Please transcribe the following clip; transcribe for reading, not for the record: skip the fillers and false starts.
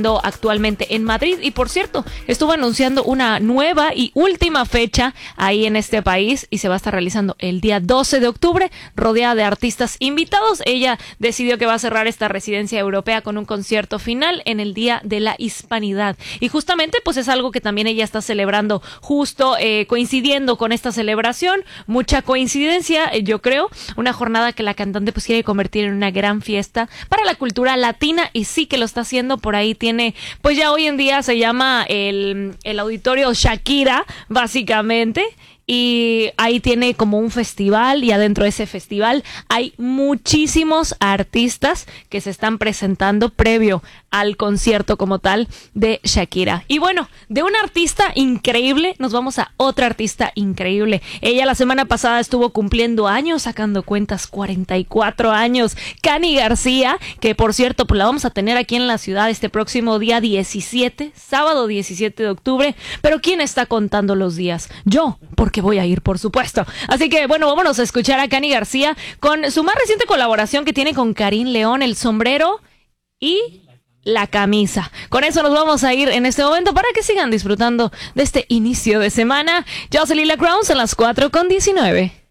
haciendo actualmente en Madrid. Y por cierto, estuvo anunciando una nueva y última fecha ahí en este país y se va a estar realizando el día 12 de octubre, rodeada de artistas invitados. Ella decidió que va a cerrar esta residencia europea con un concierto final en el Día de la Hispanidad. Y justamente pues es algo que también ella está celebrando justo coincidiendo con esta celebración. Mucha coincidencia, yo creo. Una jornada que la cantante pues quiere convertir en una gran fiesta para la cultura latina y sí que lo está haciendo. Por ahí tiene, pues ya hoy en día se llama el auditorio Shakira, básicamente. Y ahí tiene como un festival y adentro de ese festival hay muchísimos artistas que se están presentando previo al concierto como tal de Shakira. Y bueno, de una artista increíble nos vamos a otra artista increíble. Ella la semana pasada estuvo cumpliendo años, sacando cuentas, 44 años. Cani García, que por cierto pues la vamos a tener aquí en la ciudad este próximo día 17, sábado 17 de octubre. Pero ¿quién está contando los días? Yo, porque voy a ir, por supuesto. Así que, bueno, vámonos a escuchar a Cani García con su más reciente colaboración que tiene con Karim León, el sombrero y la camisa. Con eso nos vamos a ir en este momento para que sigan disfrutando de este inicio de semana. Yo soy Lila Crowns a las 4:19.